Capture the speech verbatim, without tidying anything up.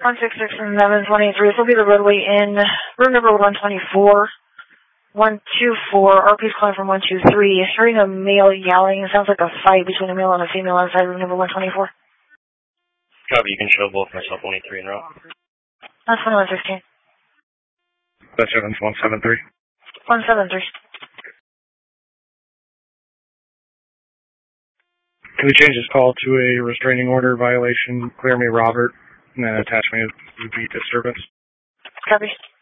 one six six seven twenty-three. This will be the roadway in room number one twenty-four. one two four. R P's calling from one two three. Hearing a male yelling. It sounds like a fight between a male and a female outside room number one twenty-four. Copy, you can show both myself one eighty-three and route. That's one sixteen. That's seven one seven three. one seven three. Can we change this call to a restraining order violation? Clear me, Robert, and then attach me to repeat disturbance. Copy.